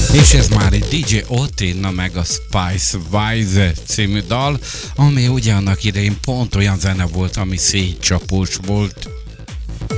És ez már egy DJ Otina meg a Spice Wise című dal, ami ugye annak idején pont olyan zene volt, ami szétcsapós volt.